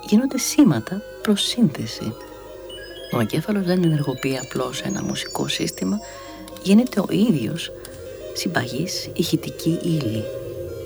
γίνονται σήματα προς σύνθεση. Ο εγκέφαλος δεν ενεργοποιεί απλώς ένα μουσικό σύστημα, γίνεται ο ίδιος συμπαγής ηχητική ύλη.